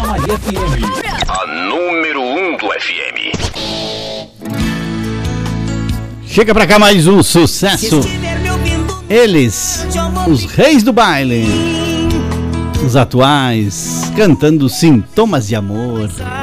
Maria FM. A número 1 do FM. Chega pra cá mais um sucesso. Eles, os reis do baile. Os atuais, cantando Sintomas de Amor.